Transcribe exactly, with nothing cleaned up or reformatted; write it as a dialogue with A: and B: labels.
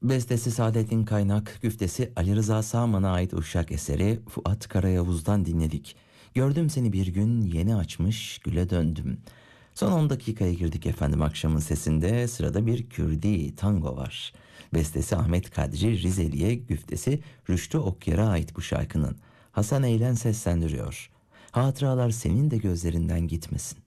A: Bestesi Saadettin Kaynak, güftesi Ali Rıza Sağman'a ait Uşak eseri Fuat Karayavuz'dan dinledik. Gördüm seni bir gün yeni açmış güle döndüm. Son on dakikaya girdik efendim akşamın sesinde. Sırada bir Kürdi tango var. Bestesi Ahmet Kadri Rizeli'ye, güftesi Rüştü Okyar'a ait bu şarkının. Hasan Eylem seslendiriyor. Hatıralar senin de gözlerinden gitmesin.